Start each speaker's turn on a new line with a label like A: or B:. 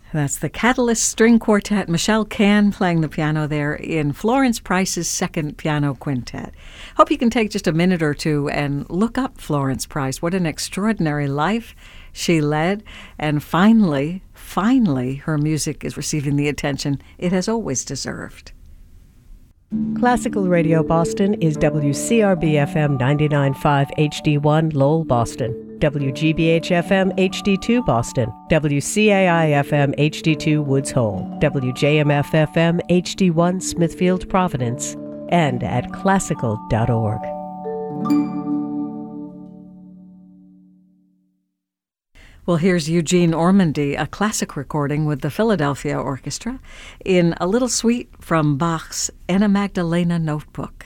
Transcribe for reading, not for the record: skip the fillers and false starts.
A: That's the Catalyst String Quartet. Michelle Can playing the piano there in Florence Price's second piano quintet. Hope you can take just a minute or two and look up Florence Price. What an extraordinary life she led. And finally, her music is receiving the attention it has always deserved.
B: Classical Radio Boston is WCRB-FM 99.5 HD1 Lowell, Boston, WGBH-FM HD2 Boston, WCAI-FM HD2 Woods Hole, WJMF-FM HD1 Smithfield, Providence, and at classical.org.
A: Well, here's Eugene Ormandy, a classic recording with the Philadelphia Orchestra in a little suite from Bach's Anna Magdalena Notebook.